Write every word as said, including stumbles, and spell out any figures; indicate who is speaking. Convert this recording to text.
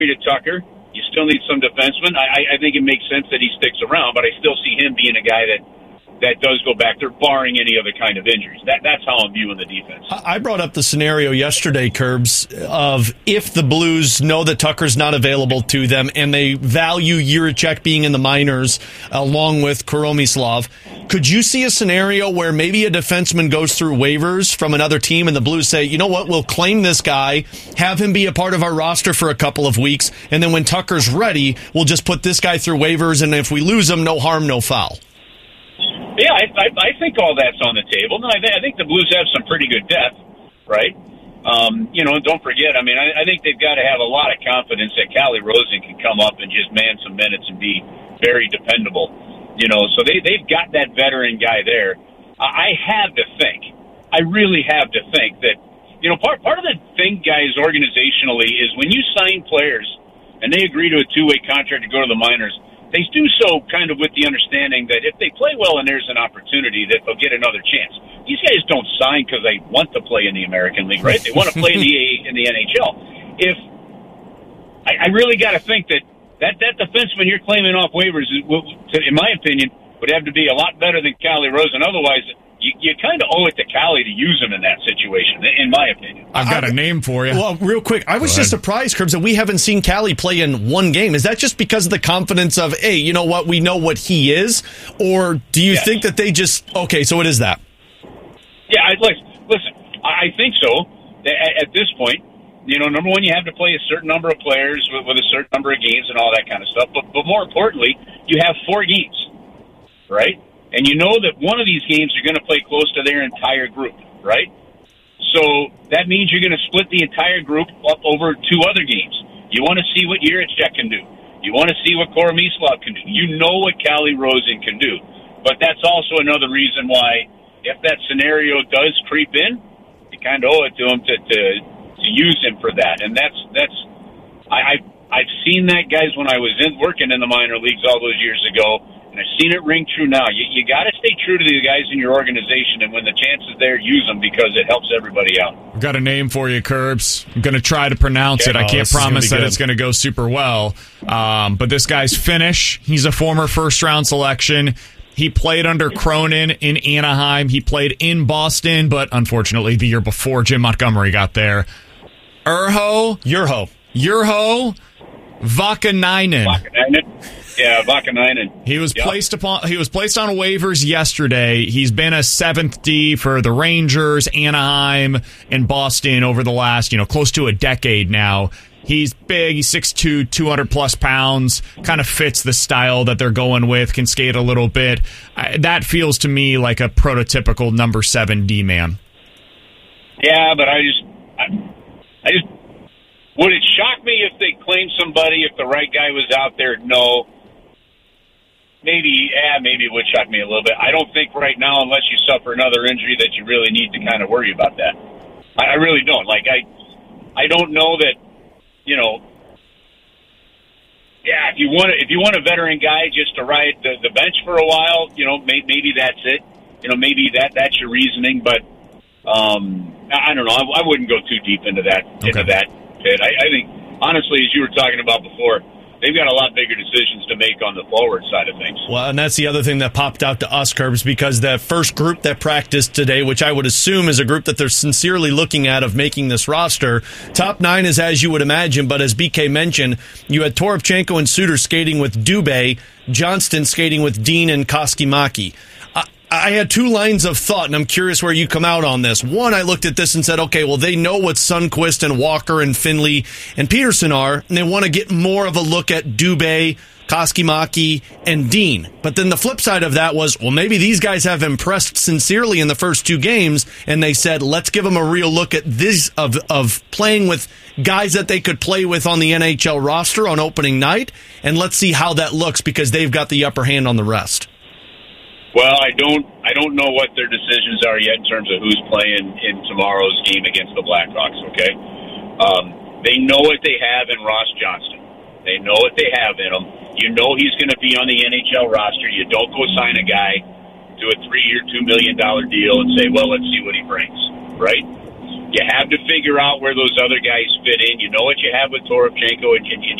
Speaker 1: to Tucker. You still need some defensemen. I, I think it makes sense that he sticks around, but I still see him being a guy that that does go back there, barring any other kind of injuries. That That's how I'm viewing the defense.
Speaker 2: I brought up the scenario yesterday, Curbs, of if the Blues know that Tucker's not available to them and they value Jiricek being in the minors along with Koromislav, could you see a scenario where maybe a defenseman goes through waivers from another team and the Blues say, you know what, we'll claim this guy, have him be a part of our roster for a couple of weeks, and then when Tucker's ready, we'll just put this guy through waivers, and if we lose him, no harm, no foul?
Speaker 1: Yeah, I, I, I think all that's on the table. No, I, th- I think the Blues have some pretty good depth, right? Um, you know, and don't forget, I mean, I, I think they've got to have a lot of confidence that Calle Rosen can come up and just man some minutes and be very dependable. You know, so they, they've got that veteran guy there. I, I have to think, I really have to think that, you know, part, part of the thing, guys, organizationally, is when you sign players and they agree to a two-way contract to go to the minors, they do so kind of with the understanding that if they play well and there's an opportunity, that they'll get another chance. These guys don't sign because they want to play in the American League, right? They want to play in the in the N H L. If I, I really got to think that, that that defenseman you're claiming off waivers, is, in my opinion, would have to be a lot better than Calle Rosen. Otherwise, you, you kind of owe it to Calle to use him in that situation, in my opinion.
Speaker 3: I've got a name for you.
Speaker 2: Well, real quick, I was just surprised, Curbs, that we haven't seen Calle play in one game. Is that just because of the confidence of, hey, you know what, we know what he is? Or do you yes. think that they just, okay, so it is that?
Speaker 1: Yeah, I, listen, I think so. At, at this point, you know, number one, you have to play a certain number of players with, with a certain number of games and all that kind of stuff. But, but more importantly, you have four games, right? And you know that one of these games you're going to play close to their entire group, right? So that means you're going to split the entire group up over two other games. You want to see what Jiricek can do. You want to see what Koromislav can do. You know what Calle Rosen can do. But that's also another reason why, if that scenario does creep in, you kind of owe it to him to, to, to use him for that. And that's, that's I, I've, I've seen that, guys, when I was in, working in the minor leagues all those years ago. And I've seen it ring true now. You, you got to stay true to the guys in your organization, and when the chance is there, use them because it helps everybody out.
Speaker 3: I've got a name for you, Curbs. I'm going to try to pronounce
Speaker 1: okay.
Speaker 3: it. I can't
Speaker 2: oh,
Speaker 3: promise that
Speaker 2: good.
Speaker 3: it's going to go super well. Um, but this guy's Finnish. He's a former first-round selection. He played under Cronin in Anaheim. He played in Boston, but unfortunately the year before Jim Montgomery got there. Urho.
Speaker 2: Urho.
Speaker 3: Urho Vakanainen.
Speaker 1: Vakanainen. Yeah, Vakanainen.
Speaker 3: He was
Speaker 1: yep.
Speaker 3: placed upon. He was placed on waivers yesterday. He's been a seventh D for the Rangers, Anaheim, and Boston over the last, you know, close to a decade now. He's big. He's six two, two hundred plus pounds. Kind of fits the style that they're going with. Can skate a little bit. I, that feels to me like a prototypical number seven D man.
Speaker 1: Yeah, but I just, I, I just, would it shock me if they claimed somebody if the right guy was out there? No. Maybe, yeah, maybe it would shock me a little bit. I don't think right now, unless you suffer another injury, that you really need to kind of worry about that. I, I really don't. Like, I, I don't know that, you know. Yeah, if you want, if you want a veteran guy just to ride the, the bench for a while, you know, may, maybe that's it. You know, maybe that that's your reasoning. But um, I, I don't know. I, I wouldn't go too deep into that okay. into that pit. I, I think, honestly, as you were talking about before, they've got a lot bigger decisions to make on the forward side of things.
Speaker 2: Well, and that's the other thing that popped out to us, Curbs, because the first group that practiced today, which I would assume is a group that they're sincerely looking at of making this roster, top nine is as you would imagine, but as B K mentioned, you had Toropchenko and Suter skating with Dubé, Johnston skating with Dean and Koskimaki. I had two lines of thought, and I'm curious where you come out on this. One, I looked at this and said, okay, well, they know what Sundqvist and Walker and Finley and Peterson are, and they want to get more of a look at Dubé, Koskimaki, and Dean. But then the flip side of that was, well, maybe these guys have impressed sincerely in the first two games, and they said, let's give them a real look at this of of playing with guys that they could play with on the N H L roster on opening night, and let's see how that looks because they've got the upper hand on the rest.
Speaker 1: Well, I don't I don't know what their decisions are yet in terms of who's playing in tomorrow's game against the Blackhawks, okay? Um, they know what they have in Ross Johnston. They know what they have in him. You know he's going to be on the N H L roster. You don't go sign a guy, do a three-year, two million dollars deal and say, well, let's see what he brings, right? You have to figure out where those other guys fit in. You know what you have with Toropchenko, and, and, and